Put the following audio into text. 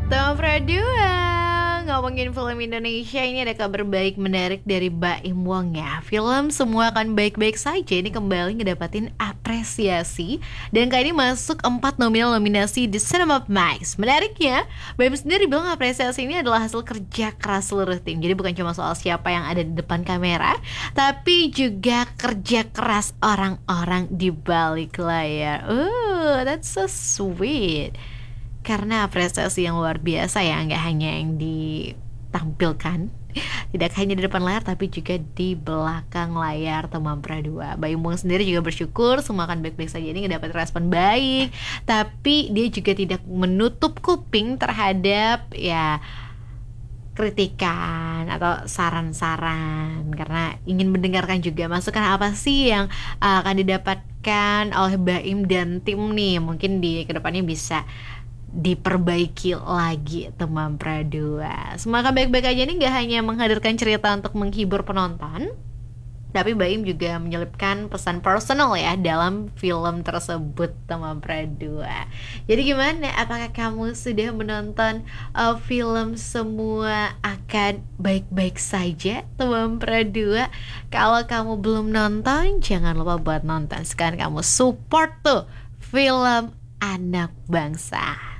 Tom Pradua ngomongin film Indonesia, ini ada kabar baik menarik dari Baim Wong ya. Film Semua Akan Baik-Baik Saja ini kembali ngedapatin apresiasi dan kali ini masuk 4 nominasi di Cinema Max. Menariknya, Baim sendiri bilang apresiasi ini adalah hasil kerja keras seluruh tim. Jadi bukan cuma soal siapa yang ada di depan kamera, tapi juga kerja keras orang-orang di balik layar. That's so sweet. Karena apresiasi yang luar biasa ya, nggak hanya yang ditampilkan, tidak hanya di depan layar tapi juga di belakang layar teman Pradua. Baim Wong sendiri juga bersyukur semua akan baik-baik saja ini mendapat respon baik, tapi dia juga tidak menutup kuping terhadap ya kritikan atau saran-saran, karena ingin mendengarkan juga masukan apa sih yang akan didapatkan oleh Baim dan tim nih, mungkin di kedepannya bisa diperbaiki lagi teman Pradua. Semoga baik-baik aja nih gak hanya menghadirkan cerita untuk menghibur penonton, tapi Baim juga menyelipkan pesan personal ya dalam film tersebut teman Pradua. Jadi gimana? Apakah kamu sudah menonton film Semua Akan Baik-Baik Saja teman Pradua? Kalau kamu belum nonton, jangan lupa buat nonton. Sekarang kamu support tuh film anak bangsa.